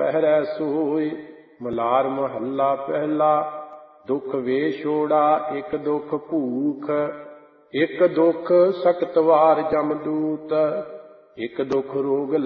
ਪਹਿਰੈ ਸੋਇ। ਮਲਾਰ ਮਹੱਲਾ ਪਹਿਲਾ। ਦੁਖ ਵੇਛੋੜਾ ਇਕ ਦੁਖ ਭੂਖ, ਇਕ ਦੁਖ ਸਖਤ ਵਾਰ ਜਮਦੂਤ, ਇਕ ਦੁਖ ਰੋਗ